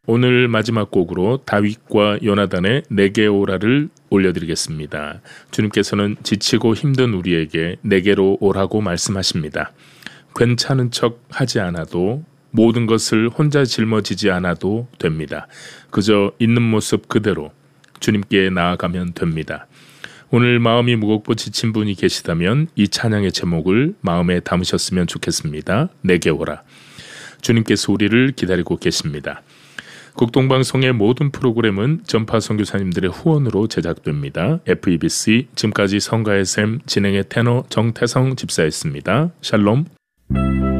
오늘 마지막 곡으로 다윗과 요나단의 내게 오라를 올려드리겠습니다. 주님께서는 지치고 힘든 우리에게 내게로 오라고 말씀하십니다. 괜찮은 척 하지 않아도, 모든 것을 혼자 짊어지지 않아도 됩니다. 그저 있는 모습 그대로 주님께 나아가면 됩니다. 오늘 마음이 무겁고 지친 분이 계시다면 이 찬양의 제목을 마음에 담으셨으면 좋겠습니다. 내게 오라. 주님께서 우리를 기다리고 계십니다. 국동방송의 모든 프로그램은 전파 선교사님들의 후원으로 제작됩니다. FEBC 지금까지 성가의 샘 진행의 테너 정태성 집사였습니다. 샬롬.